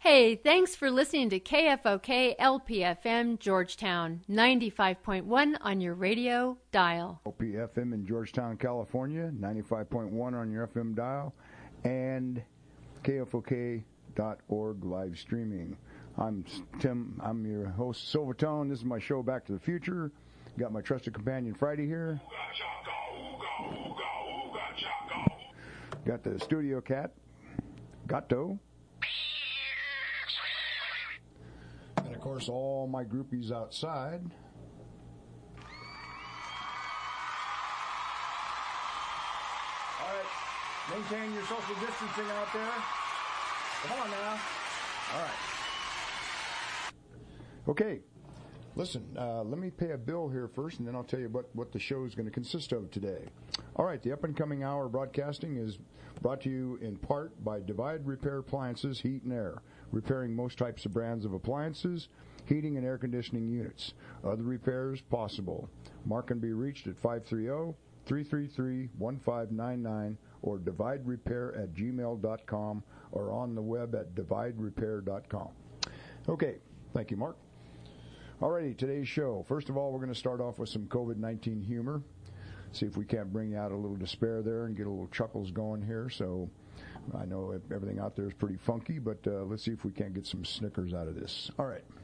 Hey, thanks for listening to KFOK LPFM Georgetown, 95.1 on your radio dial. LPFM in Georgetown, California, 95.1 on your FM dial, and KFOK.org live streaming. I'm Tim. I'm your host, Silvertone. This is my show, Back to the Future. Got my trusted companion, Friday, here. Got the studio cat, Gato. And, of course, all my groupies outside. All right. Maintain your social distancing out there. Come on now. All right. Okay. Listen, let me pay a bill here first, and then I'll tell you what the show is going to consist of today. All right, the up-and-coming hour broadcasting is brought to you in part by Divide Repair Appliances, Heat and Air, repairing most types of brands of appliances, heating and air conditioning units. Other repairs possible. Mark can be reached at 530-333-1599 or dividerepair@gmail.com or on the web at dividerepair.com. Okay, thank you, Mark. Alrighty, today's show. First of all, we're going to start off with some COVID-19 humor. See if we can't bring out a little despair there and get a little chuckles going here. So I know everything out there is pretty funky, but let's see if we can't get some snickers out of this. All right.